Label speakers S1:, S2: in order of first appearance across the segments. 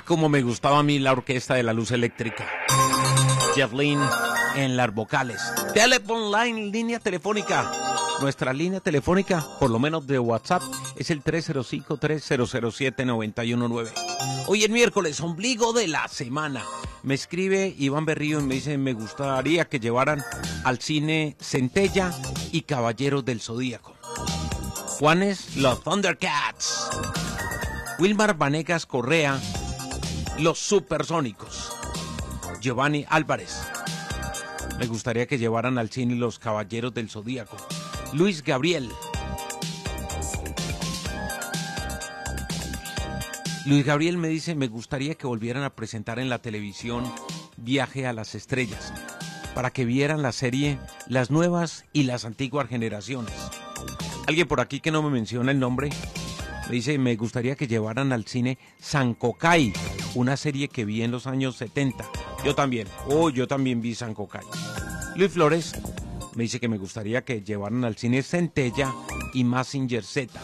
S1: como me gustaba a mí la orquesta de la luz eléctrica. Jeff Lynne en las vocales. Telephone line, línea telefónica. Nuestra línea telefónica, por lo menos de WhatsApp, es el 305-3007-919. Hoy es miércoles, ombligo de la semana. Me escribe Iván Berrío y me dice, me gustaría que llevaran al cine Centella y Caballeros del Zodíaco. Juanes, los Thundercats. Wilmar Vanegas Correa, los Supersónicos. Giovanni Álvarez, me gustaría que llevaran al cine los Caballeros del Zodíaco. Luis Gabriel. Luis Gabriel me dice, me gustaría que volvieran a presentar en la televisión Viaje a las Estrellas, para que vieran la serie las nuevas y las antiguas generaciones. Alguien por aquí que no me menciona el nombre, me dice, me gustaría que llevaran al cine Sancocay, una serie que vi en los años 70. Yo también vi Sancocay. Luis Flores me dice que me gustaría que llevaran al cine Centella y Mazinger Z.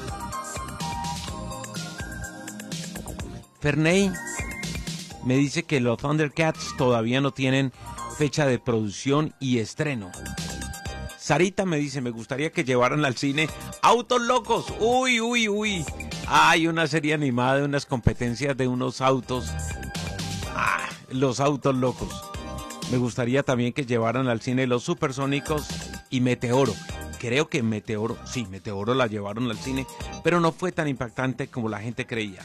S1: Ferney me dice que los Thundercats todavía no tienen fecha de producción y estreno. Sarita me dice, me gustaría que llevaran al cine Autos Locos. Uy. Hay una serie animada de unas competencias de unos autos. Los Autos Locos. Me gustaría también que llevaran al cine Los Supersónicos y Meteoro. Creo que Meteoro la llevaron al cine, pero no fue tan impactante como la gente creía.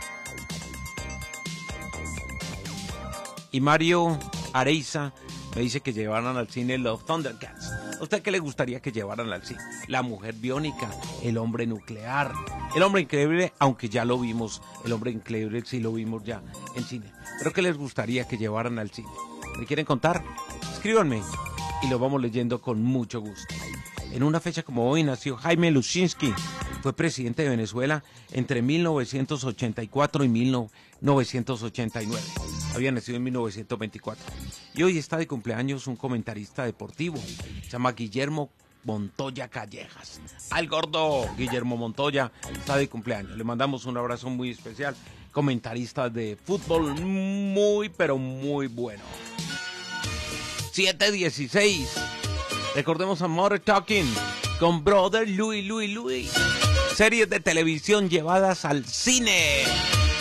S1: Y Mario Areiza me dice que llevaran al cine Los Thundercats. ¿A usted qué le gustaría que llevaran al cine? La Mujer Biónica, El Hombre Nuclear, El Hombre Increíble, aunque ya lo vimos, El Hombre Increíble sí lo vimos ya en cine. ¿Pero qué les gustaría que llevaran al cine? ¿Me quieren contar? Escríbanme y lo vamos leyendo con mucho gusto. En una fecha como hoy nació Jaime Lusinski. Fue presidente de Venezuela entre 1984 y 1989. Había nacido en 1924. Y hoy está de cumpleaños un comentarista deportivo. Se llama Guillermo Montoya Callejas. Al gordo Guillermo Montoya está de cumpleaños. Le mandamos un abrazo muy especial. Comentarista de fútbol muy, pero muy bueno. 7:16. Recordemos a Mother Talking con Brother Louie. Series de televisión llevadas al cine.